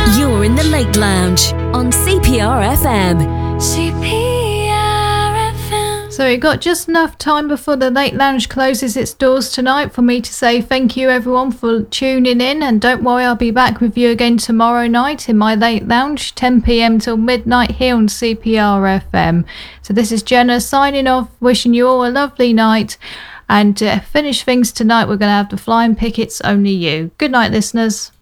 You're in the Late Lounge on CPR FM. CPR FM. So we've got just enough time before the Late Lounge closes its doors tonight for me to say thank you everyone for tuning in, and don't worry, I'll be back with you again tomorrow night in my Late Lounge, 10 p.m. till midnight here on CPR FM. So this is Jenna signing off, wishing you all a lovely night, and to finish things tonight we're going to have the Flying Pickets, Only You. Good night, listeners.